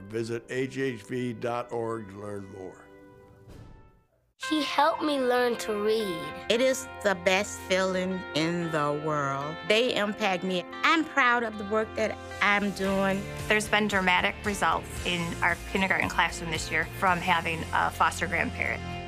Visit hhv.org to learn more. He helped me learn to read. It is the best feeling in the world. They impact me. I'm proud of the work that I'm doing. There's been dramatic results in our kindergarten classroom this year from having a foster grandparent.